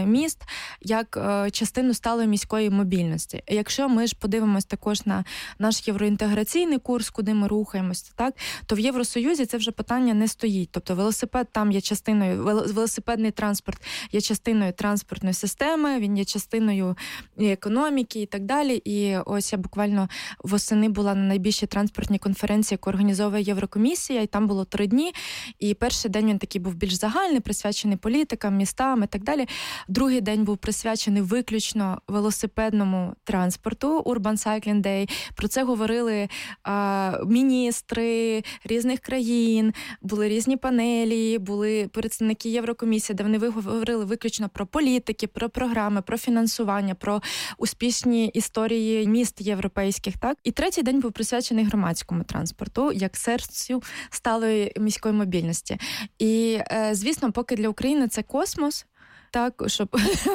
міст як частину сталої міської мобільності. Якщо ми ж подивимось також на наш євроінтеграційний курс, куди ми рухаємося, так, то в Євросоюзі це вже питання не стоїть. Тобто велосипед там є частиною, велосипедний транспорт є частиною транспортної системи, він є частиною і економіки і так далі. І ось я буквально восени була на найбільшій транспортній конференції, яку організовує Єврокомісія, і там було 3 дні. І перший день він такий був більш загальний, присвячений політикам, містам і так далі. Другий день був присвячений виключно велосипедному транспорту, Urban Cycling Day. Про це говорили міністри різних країн, були різні панелі, були представники Єврокомісії, де вони говорили виключно про політики, про програми, про фінансування, про успішні історії міст європейських. Так? І третій день був присвячений громадському транспорту, як серцю сталої міської мобільності. І, звісно, поки для України це космос, так, щоб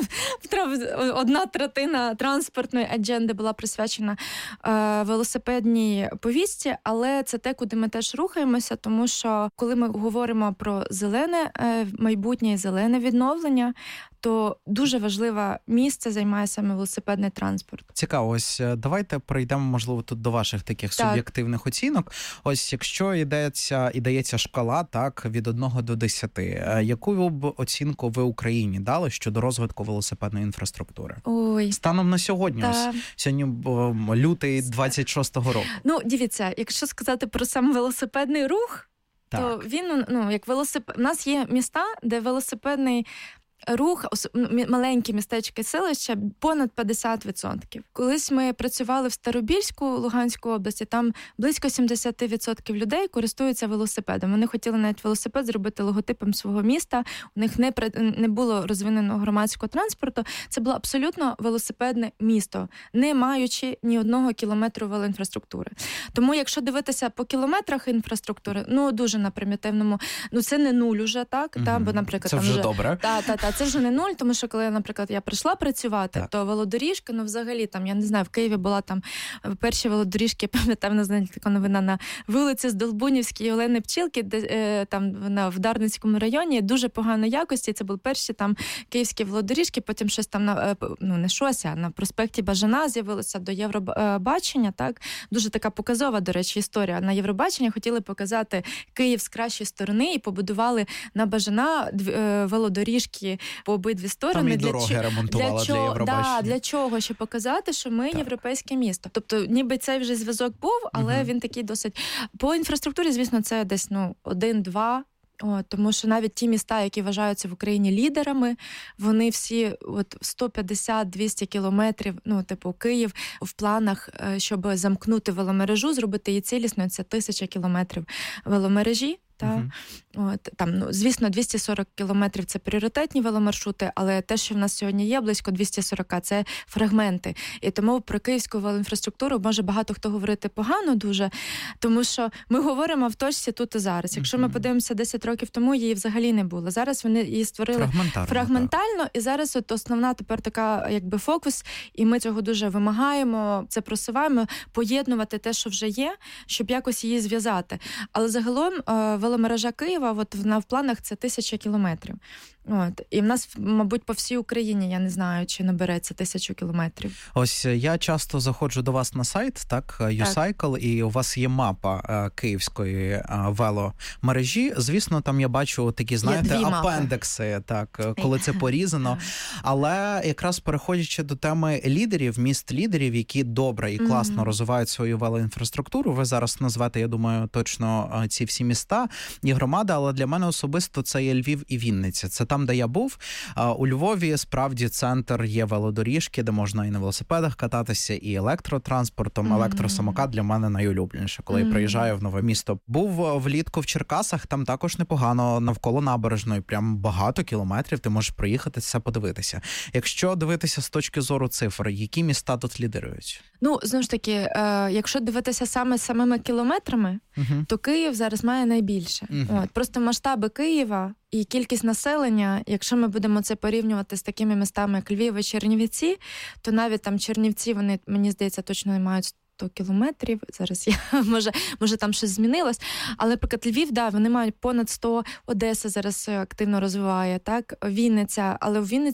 1/3 транспортної адженди була присвячена велосипедній повістці, але це те, куди ми теж рухаємося, тому що коли ми говоримо про зелене майбутнє і зелене відновлення, то дуже важливе місце займає саме велосипедний транспорт. Цікаво, ось давайте перейдемо, можливо, тут до ваших таких суб'єктивних оцінок. Ось якщо дається шкала, так, від 1 до 10, яку б оцінку ви Україні дали щодо розвитку велосипедної інфраструктури? Ой. Станом на сьогодні, ось сьогодні лютий 26-го року. Ну, дивіться, якщо сказати про сам велосипедний рух, то він, як велосипед... У нас є міста, де велосипедний рух, маленькі містечки, селища, понад 50%. Колись ми працювали в Старобільську, Луганської області, там близько 70% людей користуються велосипедом. Вони хотіли навіть велосипед зробити логотипом свого міста, у них не було розвиненого громадського транспорту, це було абсолютно велосипедне місто, не маючи ні 1 кілометру велоінфраструктури. Тому якщо дивитися по кілометрах інфраструктури, дуже на примітивному, це не 0 уже, так? Бо, наприклад, це вже добре. Це вже не 0, тому що коли, наприклад, я прийшла працювати, то велодоріжка, взагалі, там, я не знаю, в Києві була там перші велодоріжки, пам'ятаю, вона, знаєте, така новина на вулиці Здолбунівській Олени Пчілки, де там вона в Дарницькому районі, дуже поганої якості, це були перші там київські велодоріжки, потім щось там на проспекті Бажана з'явилося до Євробачення, так? Дуже така показова, до речі, історія. На Євробачення хотіли показати Київ з кращої сторони і побудували на Бажана велодоріжки по обидві сторони. Там і дороги ремонтували для Євробачення. Для чого? Щоб показати, що ми європейське місто. Тобто, ніби цей вже зв'язок був, але він такий досить... По інфраструктурі, звісно, це десь 1-2, тому що навіть ті міста, які вважаються в Україні лідерами, вони всі 150-200 кілометрів, Київ, в планах, щоб замкнути веломережу, зробити її цілісною, це 1000 кілометрів веломережі. Звісно, 240 кілометрів – це пріоритетні веломаршрути, але те, що в нас сьогодні є, близько 240 – це фрагменти. І тому про київську велоінфраструктуру може багато хто говорити погано дуже, тому що ми говоримо в точці тут і зараз. Якщо ми подивимося 10 років тому, її взагалі не було. Зараз вони її створили фрагментально, і зараз основна тепер така фокус, і ми цього дуже вимагаємо, це просуваємо, поєднувати те, що вже є, щоб якось її зв'язати. Але загалом веломережа Києва, вона в планах це 1000 кілометрів. І в нас, мабуть, по всій Україні, я не знаю, чи набереться 1000 кілометрів. Ось я часто заходжу до вас на сайт, так, YouCycle, і у вас є мапа київської веломережі. Звісно, там я бачу такі, знаєте, апендекси, так, коли це порізано. Але якраз переходячи до теми лідерів, міст-лідерів, які добре і класно розвивають свою велоінфраструктуру, ви зараз назвете, я думаю, точно ці всі міста і громади, але для мене особисто це є Львів і Вінниця. Це там, де я був. У Львові справді центр є велодоріжки, де можна і на велосипедах кататися, і електротранспортом. Електросамокат для мене найулюбленіше, коли я приїжджаю в нове місто. Був влітку в Черкасах, там також непогано, навколо набережної, прям багато кілометрів, ти можеш приїхати, все подивитися. Якщо дивитися з точки зору цифр, які міста тут лідирують? Знову ж таки, якщо дивитися самими кілометрами, то Київ зараз має найбільше. Просто масштаби Києва і кількість населення, якщо ми будемо це порівнювати з такими містами, як Львів і Чернівці, то навіть там Чернівці, вони, мені здається, точно не мають 100 кілометрів. Зараз може там щось змінилось. Але, наприклад, Львів, вони мають понад 100, Одеса зараз активно розвиває, так? Вінниця, але в Вінниці